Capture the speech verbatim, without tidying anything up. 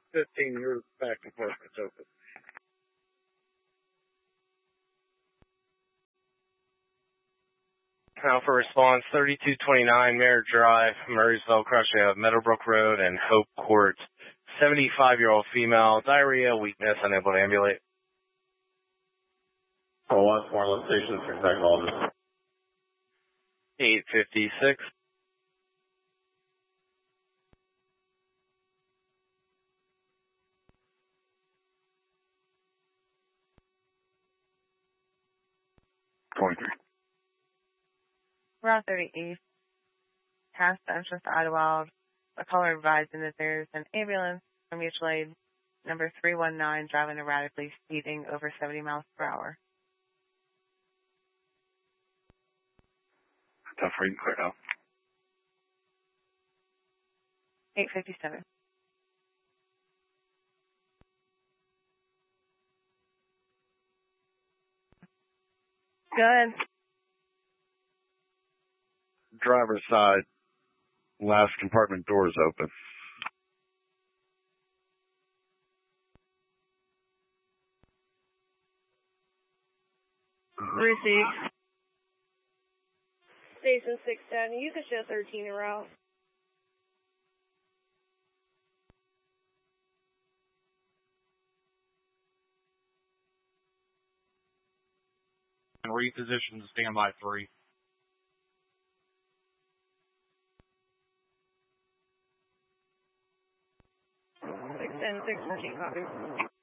fifteen, your back compartment's open. Now for response, thirty-two twenty-nine Merritt Drive, Murraysville, crossing of Meadowbrook Road and Hope Court. seventy-five-year-old female, diarrhea, weakness, unable to ambulate. Oh, one more locations for technologists. eight fifty-six. twenty-three. Route thirty-eight, past the entrance to Idlewild, a caller advising that there's an ambulance from mutual aid number three one nine driving erratically, speeding over seventy miles per hour. Tough reading, clear now. eight fifty-seven. Good. Driver's side, last compartment door is open. Received. Station six ten, you can show thirteen en route. And reposition to standby three. six ten, six fourteen, copy.